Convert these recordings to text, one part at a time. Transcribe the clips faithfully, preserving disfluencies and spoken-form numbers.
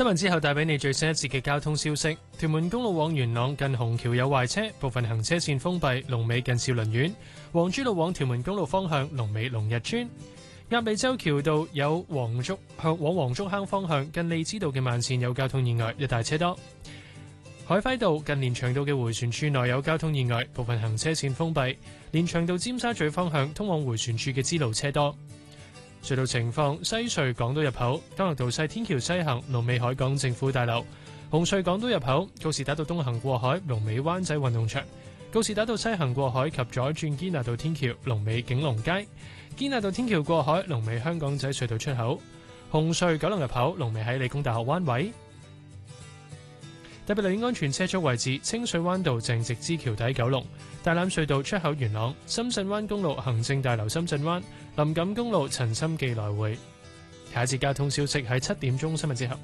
新聞之後帶俾你最新一節嘅交通消息。屯門公路往元朗近紅橋有壞車，部分行車線封閉，龍尾近兆麟苑。黃珠路往屯門公路方向龍尾龍日村。鴨脷洲橋道有黃竹向往黃竹坑方向近利枝道嘅慢線有交通意外，一大車多。海輝道近連翔道嘅回旋處內有交通意外，部分行車線封閉。連翔道尖沙咀方向通往回旋處嘅支路車多。隧道情況：西隧港島入口干諾道西天橋西行龍尾海港政府大樓；紅隧港島入口告士打道東行過海龍尾灣仔運動場；告士打道西行過海及左轉堅拿道天橋龍尾景隆街；堅拿道天橋過海龍尾香港仔隧道出口；紅隧九龍入口龍尾喺理工大學灣位。特別留意安全車速位置：清水灣道正直支橋底九龍、大欖隧道出口元朗、深圳灣公路行政大樓深圳灣、林錦公路陳心記來回。下一節交通消息喺七點鐘新聞之後。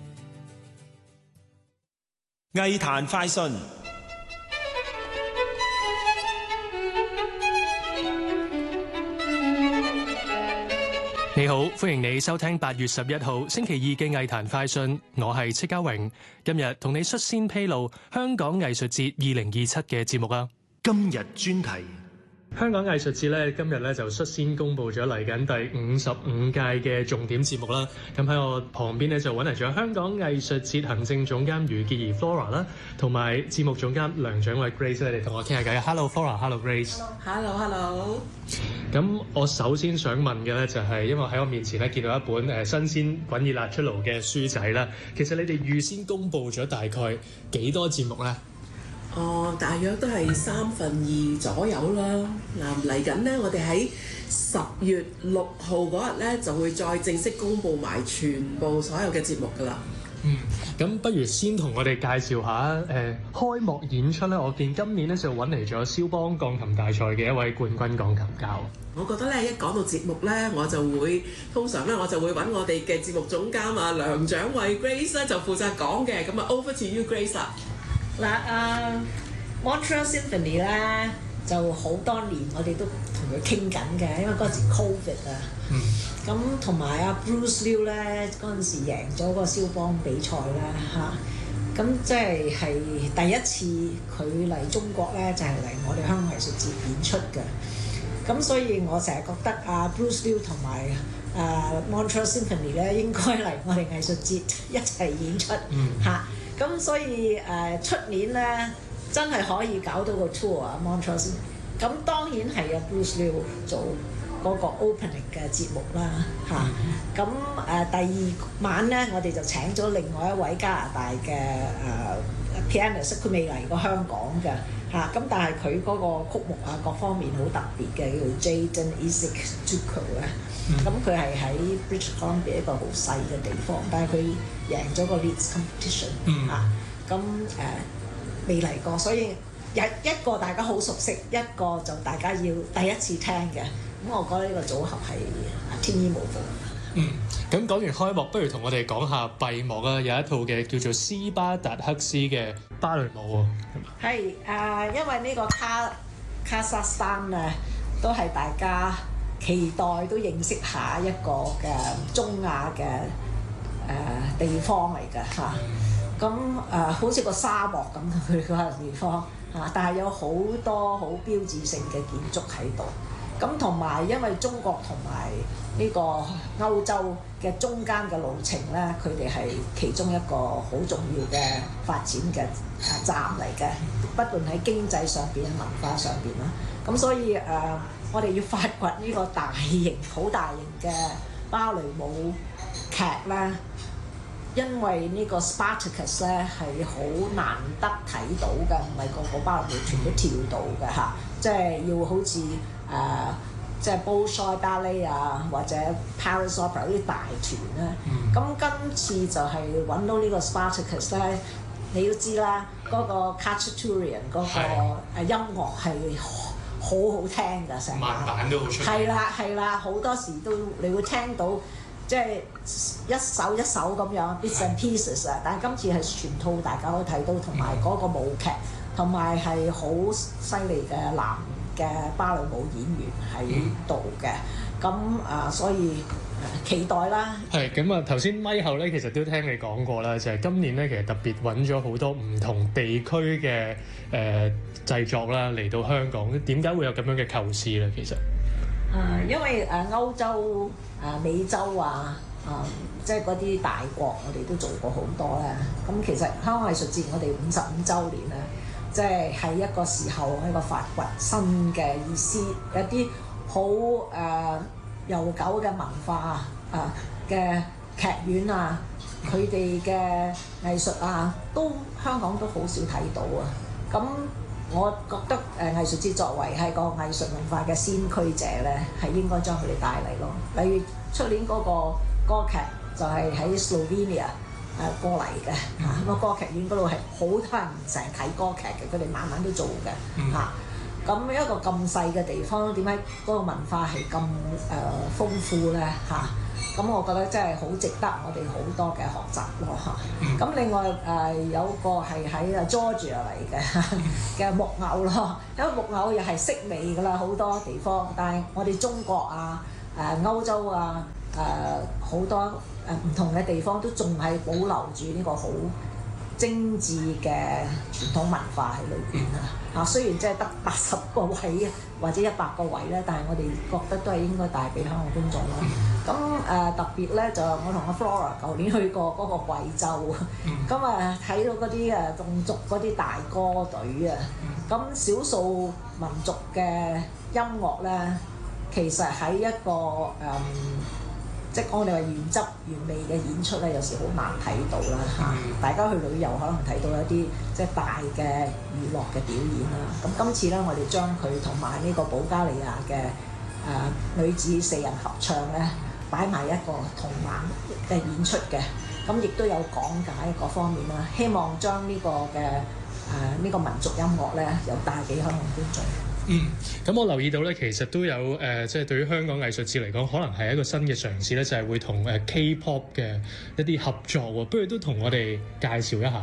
藝壇快訊。 你好，歡迎你收聽八月十一號星期二嘅藝壇快訊，我係戚家榮，今日同你率先披露香港藝術節二零二七嘅節目啊。 今日專題。 香港藝術節咧，今日咧就率先公布咗嚟緊第五十五屆嘅重點節目啦。咁喺我旁邊咧就揾嚟咗香港藝術節行政總監余潔儀 Flora 啦，同埋節目總監梁蔣偉 Grace 你哋同我傾下偈。Hello Flora，Hello Grace。 Hello Hello。 咁我首先想問嘅咧就係，因為喺我面前咧見到一本誒新鮮滾熱辣出爐嘅書仔啦。其實你哋預先公布咗大概幾多節目咧？ 哦，大約都係三分二左右啦。嗱，嚟緊呢，我哋喺十月六號嗰日咧，就會再正式公佈埋全部所有嘅節目㗎啦。 嗯，咁不如先同我哋介紹下誒、呃、開幕演出咧。我見今年咧就揾嚟咗蕭邦鋼琴大賽嘅一位冠軍鋼琴家。 我覺得咧，一講到節目咧，我就會通常咧，我就會揾我哋嘅節目總監啊梁蔣偉 Grace 咧就負責講嘅。咁啊 over to you Grace 啦。 嗱，啊 Montreal Symphony 咧就好多年，我哋都同佢傾緊嘅，因為嗰陣時 Covid 啊。嗯。咁同埋阿 Bruce Liu 咧嗰陣時贏咗個蕭邦比賽啦嚇。咁即係係第一次佢嚟中國咧，就係、是、嚟我哋香港藝術節演出嘅。咁所以我成日覺得阿 Bruce Liu 同埋啊 Montreal Symphony 咧應該嚟我哋藝術節一齊演出嚇。嗯。咁所以誒出、呃、年咧真係可以搞到個 tour 啊 Montreal 先，咁當然係阿 Bruce Liu 做嗰個 opening 嘅節目啦嚇。咁、啊、誒、呃、第二晚咧，我哋就請咗另外一位加拿大嘅誒、呃、pianist，佢未嚟過香港嘅嚇。咁、啊、但係佢嗰個曲目啊各方面好特別嘅，叫做 Jayden Isaac-Duco 咧。咁佢係喺 British Columbia 一個好細嘅地方，但係佢贏咗個 Leeds competition 嚇。咁誒未嚟過，所以有一個大家好熟悉，一個就大家要第一次聽嘅。咁我覺得呢個組合係天衣無縫。 嗯，咁講完開幕，不如同我哋講下閉幕啊！有一套嘅叫做斯巴達克斯嘅芭蕾舞喎。 係誒、呃，因為呢個卡卡薩斯坦咧，都係大家期待都認識下一個嘅中亞嘅誒、呃、地方嚟嘅嚇。咁誒、呃、好似個沙漠咁佢嗰個地方嚇、啊，但係有好多好標誌性嘅建築喺度。咁同埋因為中國同埋呢個歐洲嘅中間嘅路程咧，佢哋係其中一個好重要嘅發展嘅站嚟嘅，不論喺經濟上邊、文化上邊啦。咁所以誒、呃，我哋要發掘呢個大型、好大型嘅芭蕾舞劇咧，因為呢個 Spartacus 咧係好難得睇到嘅，唔係個個芭蕾舞團都跳到嘅嚇，即係要好似誒。呃即係 Bolshoi Ballet 啊，或者 Paris Opera 啲大團咧。咁、嗯、今次就係揾到呢個 Spartacus 咧，你都知啦，嗰、那個 Khachaturian 嗰個音樂係好好聽㗎，成慢板都好出。 係啦係啦，好多時都你會聽到，即係一首一首咁樣 bits and pieces 啊。但係今次係全套大家可以睇到，同埋嗰個舞劇，同埋係好犀利嘅男嘅芭蕾舞演員喺度嘅，咁啊、呃，所以期待啦。 係咁啊！頭先咪後咧，其實都聽你講過啦，就係、是、今年咧，其實特別揾咗好多唔同地區嘅誒製作啦嚟到香港。點解會有咁樣嘅構思咧？其實誒、 呃，因為誒、呃、歐洲、誒、呃、美洲啊，啊、呃，即係嗰啲大國，我哋都做過好多啦。咁其實香港藝術節我哋五十五週年咧，即係喺一個時候一個發掘新嘅意思，有啲好誒悠久嘅文化啊嘅劇院啊，佢哋嘅藝術啊，都香港都好少睇到啊。咁我覺得誒、呃、藝術節作為係個藝術文化嘅先驅者咧，係應該將佢哋帶嚟咯。例如出年嗰個歌劇就係喺 Slovenia 誒過嚟嘅嚇，咁啊歌劇院嗰度係好多人成日睇歌劇嘅，佢哋晚晚都做嘅嚇。咁、啊、一個咁細嘅地方，點解嗰個文化係咁誒豐富咧嚇？咁、啊、我覺得真係好值得我哋好多嘅學習咯嚇。咁、啊、另外誒、呃、有個係喺啊 Georgia 嚟嘅嘅木偶咯，因為木偶又係式微㗎啦，好多地方，但係我哋中國啊、誒、呃、歐洲啊、誒、呃、好多誒唔、呃、同嘅地方都仲係保留住呢個好精緻嘅傳統文化喺裏邊啊！啊，雖然即係得八十個位或者一百個位咧，但係我哋覺得都係應該帶俾香港觀眾咯。咁誒、呃、特別咧就我同阿 Flora 舊年去過嗰個貴州，咁啊睇到嗰啲誒侗族嗰啲大歌隊啊，咁少數民族嘅音樂咧，其實喺一個誒。嗯即係我哋話原汁原味嘅演出咧，有時好難睇到啦嚇。嗯、大家去旅遊可能睇到一啲即係大嘅娛樂嘅表演啦。咁今次咧，我哋將佢同埋呢個保加利亞嘅誒、呃、女子四人合唱咧，擺埋一個同晚嘅演出嘅。咁亦都有講解各方面啦。希望將呢個嘅誒呢個民族音樂咧，又帶俾香港觀眾。 嗯，咁我留意到咧，其實都有誒、呃，即係對於香港藝術節嚟講，可能係一個新嘅嘗試咧，就係、是、會同誒 K-pop 嘅一啲合作喎。不如都同我哋介紹一下。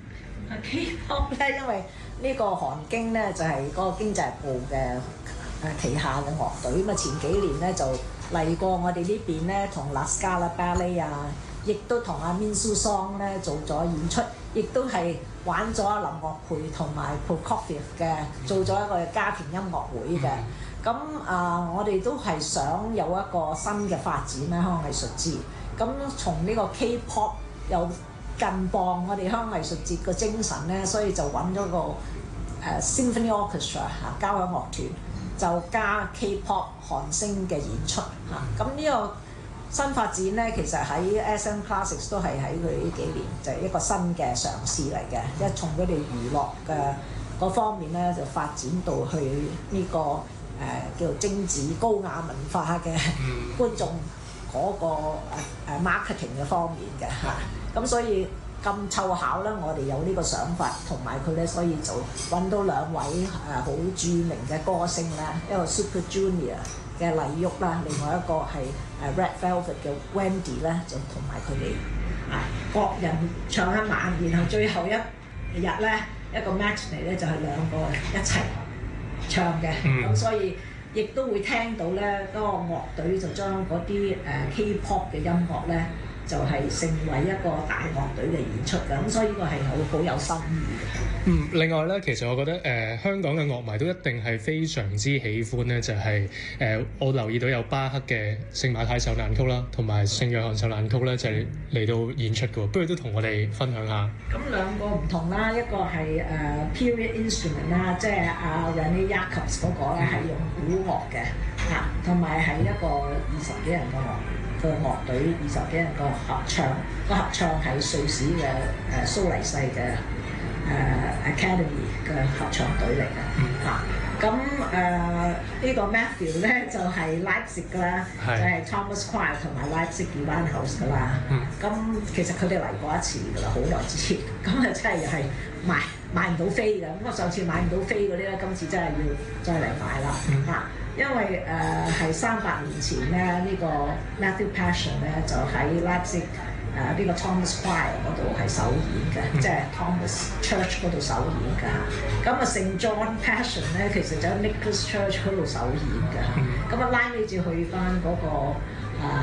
K-pop 咧，因為呢個韓經咧就係、是、嗰個經濟部嘅誒旗下嘅樂隊，咁啊前幾年咧就嚟過我哋呢邊咧，同 La Scala Ballet 啊，亦都同阿 Min Soo Song 咧做咗演出，亦都係玩咗林樂培同埋 Prokofiev 嘅，做咗一個家庭音樂會嘅。咁啊、呃，我哋都係想有一個新嘅發展啦，香港藝術節。咁從呢個 K-pop 又近磅我哋香港藝術節嘅精神咧，所以就揾咗個誒、呃、Symphony Orchestra 嚇、啊、交響樂團，就加 K-pop 韓星嘅演出嚇。咁、啊、呢個新發展咧，其實喺 S M Classics 都係喺佢呢幾年就係、是、一個新嘅嘗試嚟嘅，一從佢哋娛樂嘅嗰方面咧，就發展到去呢、這個誒、呃、叫做精緻高雅文化嘅觀眾嗰、那個誒、呃、marketing 嘅方面嘅嚇。咁、啊、所以咁湊巧咧，我哋有呢個想法，同埋佢咧，所以就揾到兩位誒好、呃、著名嘅歌星咧，一個 Super Junior 嘅黎旭啦，另外一個係誒 Red Velvet 嘅 Wendy 咧，就同埋佢哋啊各人唱一晚，然後最後一日咧一個 matinee 咧就係、是、兩個一齊唱嘅，咁、嗯、所以亦都會聽到咧嗰、那個樂隊就將嗰啲誒 K-pop 嘅音樂咧就係、是、成為一個大樂隊嘅演出嘅，咁所以呢個係好好有心意嘅。 嗯，另外咧，其實我覺得誒、呃、香港嘅樂迷都一定係非常之喜歡咧，就係、是、誒、呃、我留意到有巴克嘅聖馬太受難曲啦，同埋聖約翰受難曲咧，就係、是、嚟到演出嘅喎。不如都同我哋分享下。 咁兩個唔同啦，一個係誒、uh, period instrument 啦，即係阿 René Jacobs 嗰個咧係用古樂嘅嚇，同埋係一個二十幾人嘅樂個樂隊，二十幾人個合唱，個合唱係瑞士嘅誒、呃、蘇黎世嘅。誒、uh, Academy 嘅合唱隊嚟嘅嚇，咁誒呢個 Matthew 咧就係、是、Leipzig 㗎啦，是就係 Thomas Choir 同埋 Leipzig Gewandhaus 㗎啦。咁、嗯、其實佢哋嚟過一次㗎啦，好耐之前。咁啊真係又係賣買唔到飛㗎。咁我上次買唔到飛嗰啲咧，今次真係要再嚟買啦嚇、嗯啊。因為誒係三百年前咧，呢、這個 Matthew Passion 咧就喺 Leipzig。誒呢、uh, 個 Thomas Choir 嗰度係首演嘅，嗯、即係 Thomas Church 嗰度首演嘅嚇。咁啊聖 John Passion 咧，其實就喺 Nicholas Church 嗰度首演嘅嚇。咁啊拉尾至去翻嗰個誒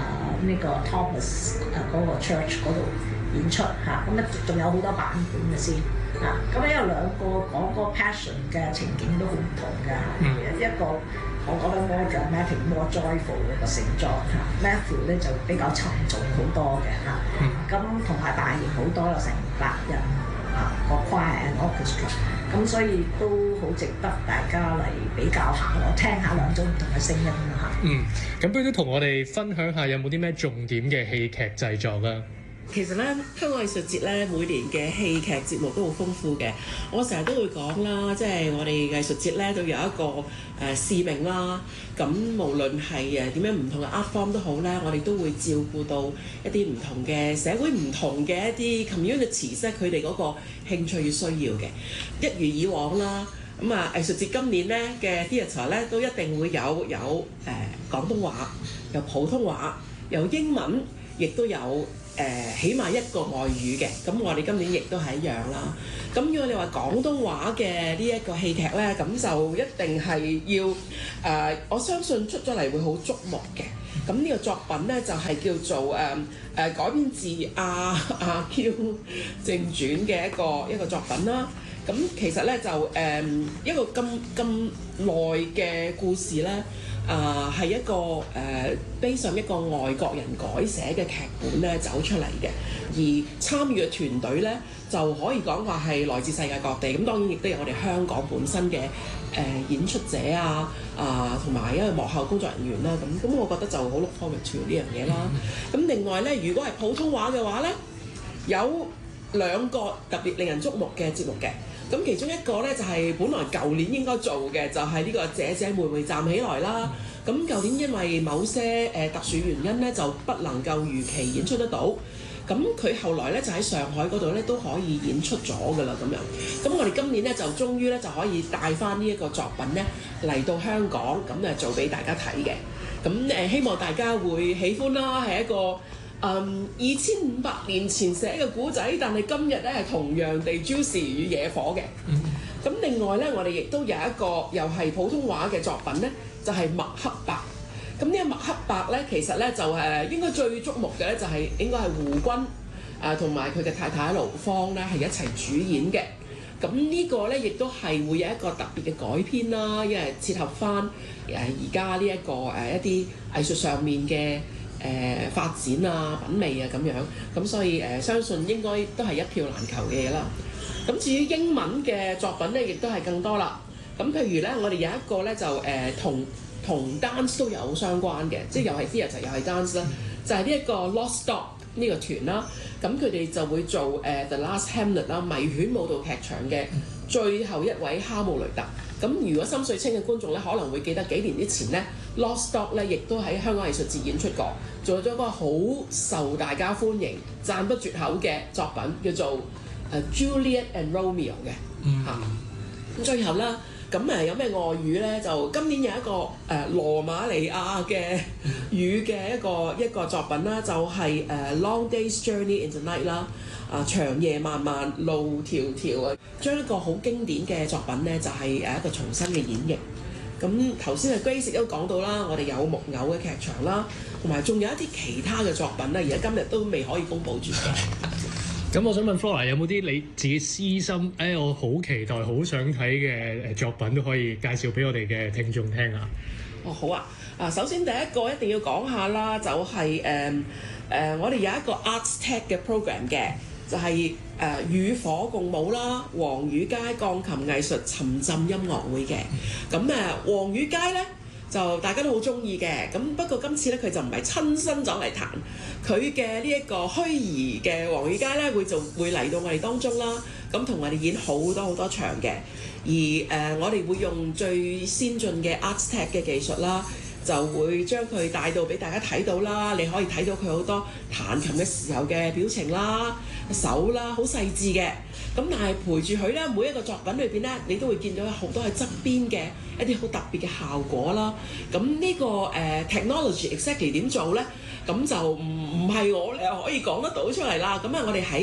呢個 Thomas 誒嗰個 church 嗰度演出嚇，咁啊仲有好多版本嘅先嚇，咁因為兩個講個 passion 嘅情景都好唔同嘅，嗯、一個我覺得 more dramatic more joyful 嘅個成作嚇 ，Matthew 咧就比較沉重好多嘅嚇，咁同埋大型好多有成百人嚇個 choir and orchestra， 咁所以都好值得大家嚟比較下，我聽下兩種唔同嘅聲音嚇。 嗯，咁不如都同我哋分享下有冇啲咩重點嘅戲劇製作啦？ 其實咧，香港藝術節咧每年嘅戲劇節目都好豐富嘅。我成日都會講啦，即係我哋藝術節咧都有一個誒、呃、使命啦。咁無論係誒點樣唔同嘅 art form 都好咧，我哋都會照顧到一啲唔同嘅社會、唔同嘅一啲 community， 即係佢哋嗰個興趣與需要嘅。一如以往啦，咁啊藝術節今年咧嘅 theatre 咧都一定會有有誒、呃、廣東話、有普通話、有英文，亦都有。誒、呃，起碼一個外語嘅，咁我哋今年亦都係一樣啦。咁如果你話廣東話嘅呢一個戲劇呢，咁就一定係要誒、呃，我相信出咗嚟會好矚目嘅。咁呢個作品呢，就係、是、叫做誒誒、呃、改編自阿阿 Q 正傳嘅一個一個作品啦。咁其實呢，就誒、呃、一個咁咁耐嘅故事呢。啊，係、呃、一個誒，背、呃、上一個外國人改寫嘅劇本咧走出嚟嘅，而參與嘅團隊咧就可以講話係來自世界各地，咁當然亦都有我哋香港本身嘅誒、呃、演出者啊，啊同埋因為幕後工作人員啦，咁咁我覺得就好 look forward to 呢樣嘢啦。咁另外咧，如果係普通話嘅話咧，有兩個特別令人矚目嘅節目嘅。咁其中一個咧就係、是、本來舊年應該做嘅，就係、是、呢個姐姐妹妹站起來啦。咁舊年因為某些誒、呃、特殊原因咧，就不能夠如期演出得到。咁佢後來咧就喺上海嗰度咧都可以演出咗㗎啦，咁樣。咁我哋今年咧就終於咧就可以帶翻呢一個作品咧嚟到香港，咁誒做俾大家睇嘅。咁誒、呃、希望大家會喜歡啦，係一個。嗯，二千五百年前寫嘅古仔，但係今日咧係同樣地 juicy 與野火嘅。咁、嗯、另外咧，我哋亦都有一個又係普通話嘅作品咧，就係、是《麥克白》。咁呢個麥克白咧，其實咧就誒應該最矚目嘅咧，就係應該係胡軍啊同埋佢嘅太太盧芳咧係一齊主演嘅。咁呢個咧亦都係會有一個特別嘅改編啦，因為切合翻誒而家呢一個誒、呃、一啲藝術上面嘅。誒、呃、發展啊、品味啊咁樣，咁所以誒、呃、相信應該都係一票難求嘅嘢啦。咁至於英文嘅作品咧，亦都係更多啦。咁譬如咧，我哋有一個咧就誒、呃、同同 dance 都有相關嘅，即係又係 theatre 又係 dance 啦，就係呢一個 Lost Dog 呢個團啦。咁佢哋就會做誒、呃、The Last Hamlet 啦，迷犬舞蹈劇場嘅最後一位哈姆雷特。咁如果深水清嘅觀眾咧，可能會記得幾年之前咧 Lost Dog 咧，亦都喺香港藝術節演出過，做咗一個好受大家歡迎、讚不絕口嘅作品，叫做誒 Juliet and Romeo 嘅嚇。咁、嗯、最後啦，咁誒有咩外語咧？就今年有一個誒、呃、羅馬尼亞嘅語嘅一個一個作品啦，就係、是、誒、uh, Long Day's Journey in the Night 啦。啊，長夜漫漫路迢迢啊，將一個好經典嘅作品咧，就係、是、誒一個重新嘅演繹。咁頭先阿 Grace 都講到啦，我哋有木偶嘅劇場啦，同埋仲有一啲其他嘅作品咧，而家今日都未可以公佈住嘅。 咁我想問 Flora 有冇啲你自己私心誒、哎，我好期待、好想睇嘅誒作品都可以介紹俾我哋嘅聽眾聽下？ 哦，好啊！啊，首先第一個一定要講下啦，就係誒誒，我哋有一個 Arts Tech 嘅 program 嘅。就係、是、誒、呃、與火共舞啦，黃宇佳鋼琴藝術沉浸音樂會嘅。咁誒黃宇佳咧就大家都好中意嘅。咁不過今次咧佢就唔係親身走嚟彈，佢嘅呢一個虛擬嘅黃宇佳咧會就會嚟到我哋當中啦。咁同我哋演好多好多場嘅，而誒、呃、我哋會用最先進嘅 Arts Tech 嘅技術啦。就會將佢帶到俾大家睇到啦，你可以睇到佢好多彈琴嘅時候嘅表情啦、手啦，好細緻嘅。咁但係陪住佢咧，每一個作品裏邊咧，你都會見到有好多喺側邊嘅一啲好特別嘅效果啦。咁呢、這個誒、uh, technology exactly 點做咧？咁就唔唔係我誒可以講得到出嚟啦。咁啊，我哋喺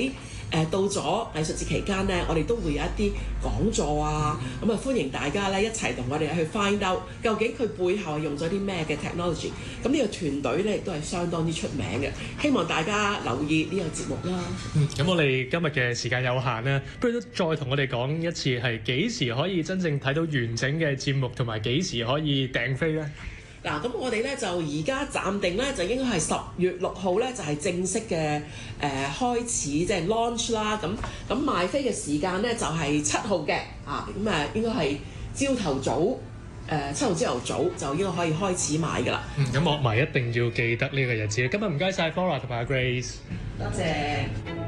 誒到咗藝術節期間咧，我哋都會有一啲講座啊，咁啊歡迎大家咧一齊同我哋去 find out 究竟佢背後係用咗啲咩嘅 technology。咁呢個團隊咧亦都係相當之出名嘅，希望大家留意呢個節目啦。 嗯，咁我哋今日嘅時間有限咧，不如都再同我哋講一次係幾時可以真正睇到完整嘅節目，同埋幾時可以訂飛咧？ 嗱，咁我哋咧就而家暫定咧就應該係十月六號咧就係正式嘅誒、呃、開始即係 launch 啦。咁咁賣飛嘅時間咧就係七號嘅啊，咁誒應該係朝頭早誒七號朝頭早就應該可以開始買㗎啦。 嗯，咁樂迷一定要記得呢個日子。今日唔該晒 Flora 同埋 Grace， 多謝。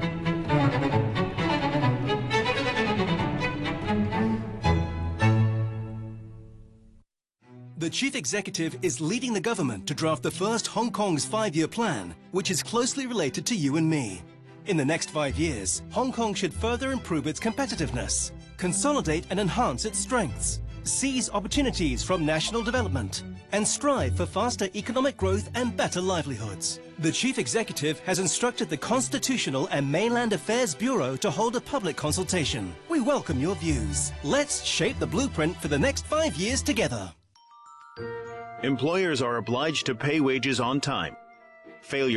The chief executive is leading the government to draft the first Hong Kong's five-year plan, which is closely related to you and me. In the next five years, Hong Kong should further improve its competitiveness, consolidate and enhance its strengths, seize opportunities from national development, and strive for faster economic growth and better livelihoods. The chief executive has instructed the Constitutional and Mainland Affairs Bureau to hold a public consultation. We welcome your views. Let's shape the blueprint for the next five years together. Employers are obliged to pay wages on time. Failure